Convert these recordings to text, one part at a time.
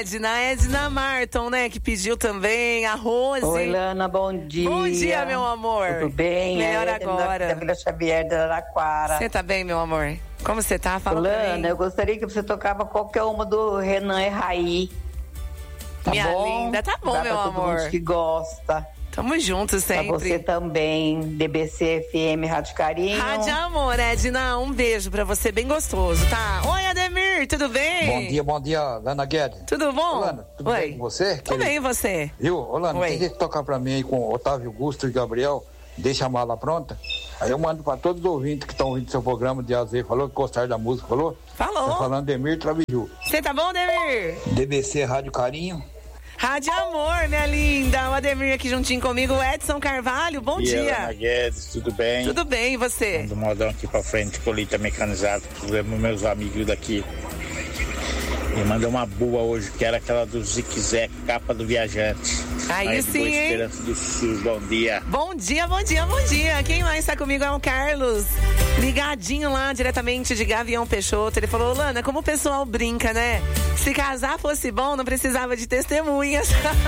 Edna Marton, né, que pediu também, a Rose. Oi, Lana, bom dia. Bom dia, meu amor. Tudo bem? Melhor agora. Da Vila Xavier, da Araraquara. Você tá bem, meu amor? Como você tá? Fala Lana, pra mim. eu gostaria que você tocava qualquer uma do Renan Erraí. Tá Minha bom? linda, tá bom, Dá meu pra todo amor. mundo que gosta. Tamo juntos sempre. Pra você também, DBC FM Rádio Carinho. Rádio Amor, Edna, um beijo pra você, bem gostoso, tá? Oi, Ademir, tudo bem? Bom dia, Lana Guedes. Tudo bom? Ô, Lana, tudo bem com você? Tudo bem, e você? Viu? Ô, Lana, Oi. tem que tocar pra mim aí com Otávio Augusto e Gabriel, deixa a mala pronta. Aí eu mando pra todos os ouvintes que estão ouvindo seu programa de AZ, falou que gostaram da música, falou? Falou. Tô falando Demir Traviju. Você tá bom, Ademir? DBC Rádio Carinho. Rádio Amor, minha linda. O Ademir aqui juntinho comigo, o Edson Carvalho, bom dia. Ana Guedes, tudo bem? Tudo bem, e você? Do modão aqui pra frente, colheita mecanizada, meus amigos daqui. Me mandou uma boa hoje, que era aquela do Zique Zé, capa do viajante. Aí sim, hein? Esperança do Sul, bom dia. Bom dia, bom dia, bom dia. Quem mais tá comigo é o Carlos, ligadinho lá diretamente de Gavião Peixoto. Ele falou, Lana, como o pessoal brinca, né? Se casar fosse bom, não precisava de testemunhas.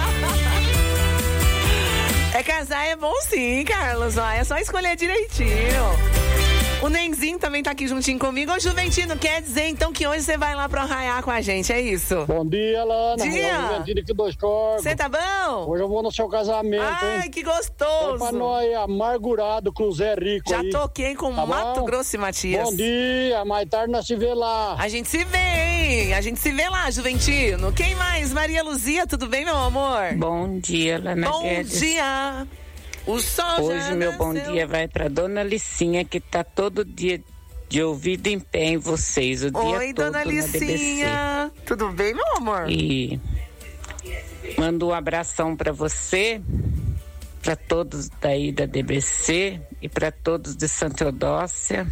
Casar é bom sim, Carlos. Ó, é só escolher direitinho. O Nenzinho também tá aqui juntinho comigo. Ô, Juventino, quer dizer então que hoje você vai lá pro Arraiá com a gente, é isso? Bom dia, Lana. Dia. É o Juventino aqui dos Corpos. Você tá bom? Hoje eu vou no seu casamento, Ai, hein? que gostoso. Foi pra nós, amargurado com o Zé Rico. Já aí. toquei com Tá Mato bom? Grosso e Matias. Bom dia, mais tarde nós se vê lá. A gente se vê, hein? A gente se vê lá, Juventino. Quem mais? Maria Luzia, tudo bem, meu amor? Bom dia, Lana Bom Guedes. dia. O sol Hoje já meu bom nasceu. dia vai pra Dona Licinha, que tá todo dia de ouvido em pé em vocês, o dia Oi, todo dona na DBC. Licinha. Tudo bem, meu amor? E mando um abração pra você, pra todos daí da DBC e pra todos de Santa Eudócia.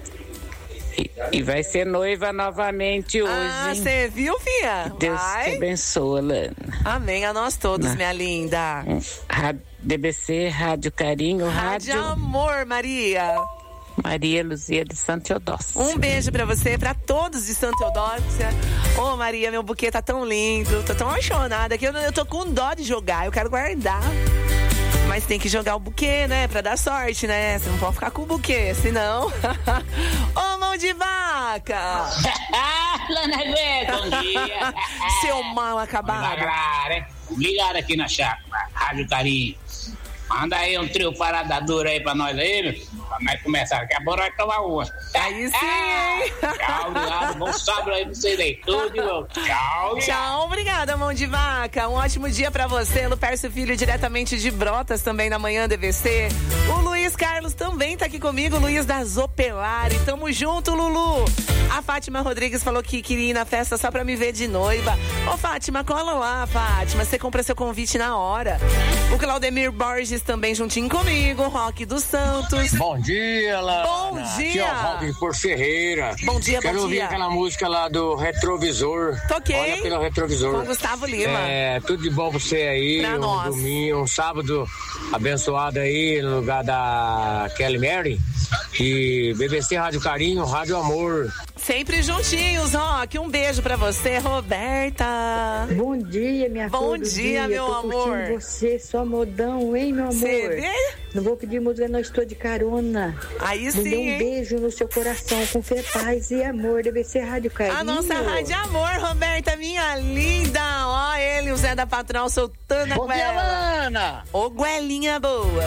E vai ser noiva novamente hoje. Ah, você viu, Fia? Deus Vai. te abençoe, Lana. Amém a nós todos, Não. minha linda. DBC, Rádio Carinho, Rádio Amor, Maria. Maria Luzia de Santa Eudócia. Um beijo pra você, pra todos de Santa Eudócia. Ô, Maria, meu buquê tá tão lindo, tô tão apaixonada que eu tô com dó de jogar, eu quero guardar. Mas tem que jogar o buquê, né? Pra dar sorte, né? Você não pode ficar com o buquê, senão... Ô, mão de vaca! Lana Guedes, bom dia. Seu mal acabado. Hein? Ligado aqui na chácara, Rádio Carinho. Manda aí um trio parada dura aí pra nós aí, meu. Pra nós começar, daqui a pouco nós tomar uma. Aí sim, hein? Tchau, obrigado. Bom sábado aí pra vocês aí. Tudo de bom. Tchau. Tchau, obrigada, mão de vaca. Um ótimo dia pra você, Lupercio Filho, diretamente de Brotas, também na manhã DVC. O Luiz Carlos também tá aqui comigo, Luiz da Zopelari. Tamo junto, Lulu. A Fátima Rodrigues falou que queria ir na festa só pra me ver de noiva. Ô, Fátima, cola lá, Fátima. Você compra seu convite na hora. O Claudemir Borges também juntinho comigo, Roque dos Santos. Bom dia, Lana. Bom Aqui é dia. o Roque de Porto Ferreira. Bom dia, Quero bom ouvir dia. aquela música lá do Retrovisor. Toquei. Olha pelo Retrovisor. Com Gustavo Lima. Tudo de bom pra você aí. Pra nós. Domingo, um sábado abençoado aí no lugar da Kelly Mary. E BBC Rádio Carinho, Rádio Amor. Sempre juntinhos, Roque. Um beijo pra você, Roberta. Bom dia, minha Bom flor do dia, meu Tô amor. curtindo você, só modão, hein, meu amor? Você vê? Não vou pedir música, não estou de carona. Aí Me sim, dê um hein? beijo no seu coração, com fé, paz e amor. Deve ser Rádio Carinho. A nossa Rádio Amor, Roberta, minha linda. Ó, ele, o Zé da Patrão, soltando a Bom dia, goela. Lana. Ô, goelinha boa.